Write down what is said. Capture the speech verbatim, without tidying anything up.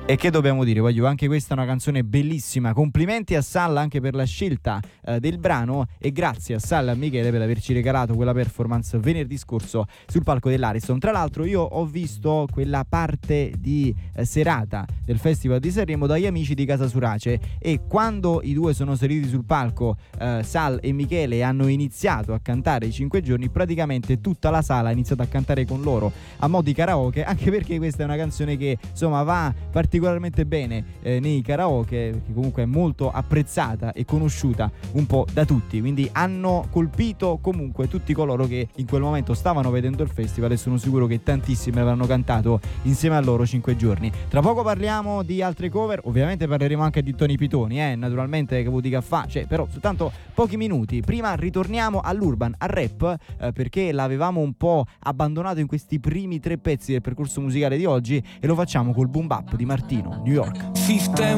E che dobbiamo dire, voglio, anche questa è una canzone bellissima. Complimenti a Salla anche per la scelta eh, del brano, e grazie a Salla e a Michele per averci regalato quella performance venerdì scorso sul palco dell'Ariston. Tra l'altro io ho visto quella parte di eh, serata del Festival di Sanremo dagli amici di Casa Surace, e quando i due sono saliti sul palco, eh, Sal e Michele, hanno iniziato a cantare i cinque giorni, praticamente tutta la sala ha iniziato a cantare con loro a mo' di karaoke, anche perché questa è una canzone che insomma va particolarmente particolarmente bene eh, nei karaoke, che comunque è molto apprezzata e conosciuta un po' da tutti, quindi hanno colpito comunque tutti coloro che in quel momento stavano vedendo il festival, e sono sicuro che tantissimi avranno cantato insieme a loro cinque giorni. Tra poco parliamo di altre cover, ovviamente parleremo anche di Tony Pitoni, eh, naturalmente, che vuol dire che fa, cioè, però soltanto pochi minuti. Prima ritorniamo all'urban, al rap, eh, perché l'avevamo un po' abbandonato in questi primi tre pezzi del percorso musicale di oggi, e lo facciamo col boom bap di Martino, New York.